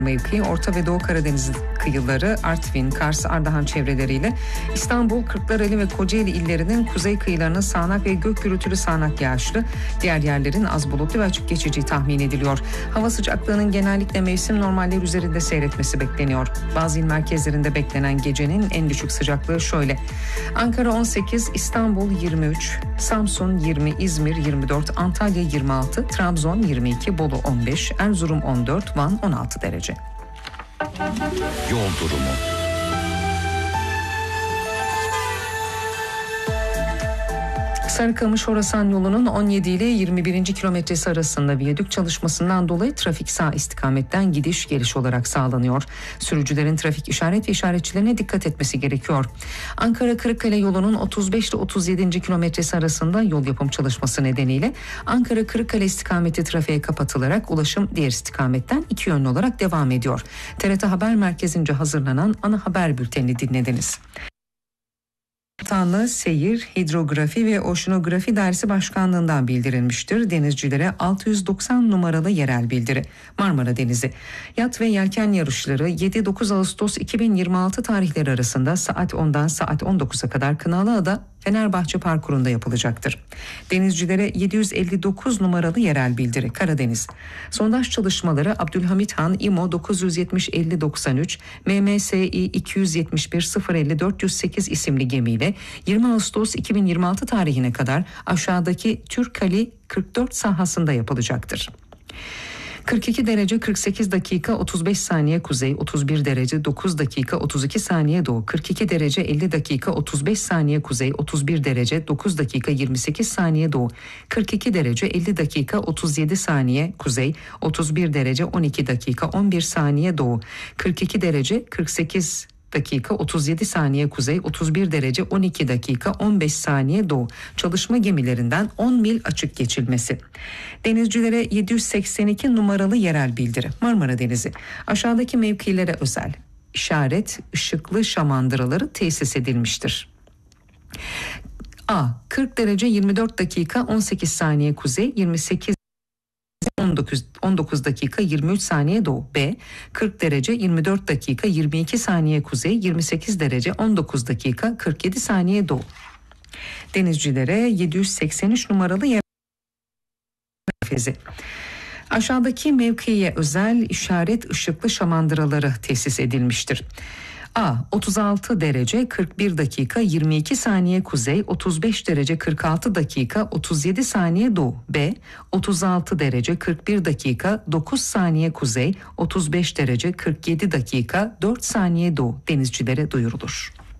mevki Orta ve Doğu Karadeniz kıyıları, Artvin, Kars, Ardahan çevreleriyle İstanbul, Kırklareli ve Kocaeli illerinin kuzey kıyılarının sağanak ve gök gürültülü sağanak yağışlı, diğer yerlerin az bulutlu ve açık geçeceği tahmin ediliyor. Hava sıcaklığının genellikle mevsim normalleri üzerinde seyretmesi bekleniyor. Bazı il merkezlerinde beklenen gecenin en düşük sıcaklığı şöyle: Ankara 18, İstanbul 23, Samsun 20, İzmir 24, Antalya 26, Trabzon 22, Bolu 15, Erzurum 14, Van 16 derece. Yol durumu. Sarıkamış-Horasan yolunun 17 ile 21. kilometresi arasında viyadük çalışmasından dolayı trafik sağ istikametten gidiş geliş olarak sağlanıyor. Sürücülerin trafik işaret ve işaretçilerine dikkat etmesi gerekiyor. Ankara-Kırıkkale yolunun 35 ile 37. kilometresi arasında yol yapım çalışması nedeniyle Ankara-Kırıkkale istikameti trafiğe kapatılarak ulaşım diğer istikametten iki yönlü olarak devam ediyor. TRT Haber Merkezi'nce hazırlanan ana haber bültenini dinlediniz. Tanrı Seyir, Hidrografi ve Oşinografi Dairesi Başkanlığı'ndan bildirilmiştir. Denizcilere 690 numaralı yerel bildiri. Marmara Denizi. Yat ve yelken yarışları 7-9 Ağustos 2026 tarihleri arasında saat 10'dan saat 19'a kadar Kınalıada Fenerbahçe parkurunda yapılacaktır. Denizcilere 759 numaralı yerel bildiri. Karadeniz. Sondaj çalışmaları Abdülhamit Han İMO 970-50-93, MMSI 271-050-408 isimli gemiyle 20 Ağustos 2026 tarihine kadar aşağıdaki Türkali 44 sahasında yapılacaktır. 42 derece 48 dakika 35 saniye kuzey, 31 derece 9 dakika 32 saniye doğu, 42 derece 50 dakika 35 saniye kuzey, 31 derece 9 dakika 28 saniye doğu, 42 derece 50 dakika 37 saniye kuzey, 31 derece 12 dakika 11 saniye doğu, 42 derece 48 dakika 37 saniye kuzey, 31 derece 12 dakika 15 saniye doğu. Çalışma gemilerinden 10 mil açık geçilmesi. Denizcilere 782 numaralı yerel bildiri. Marmara Denizi. Aşağıdaki mevkilere özel işaret ışıklı şamandıraları tesis edilmiştir. A. 40 derece 24 dakika 18 saniye kuzey, 28 19 dakika 23 saniye doğu. B. 40 derece 24 dakika 22 saniye kuzey, 28 derece 19 dakika 47 saniye doğu. Denizcilere 783 numaralı yer merkezi. Aşağıdaki mevkiye özel işaret ışıklı şamandıraları tesis edilmiştir. A. 36 derece 41 dakika 22 saniye kuzey, 35 derece 46 dakika 37 saniye doğu. B. 36 derece 41 dakika 9 saniye kuzey, 35 derece 47 dakika 4 saniye doğu. Denizcilere duyurulur.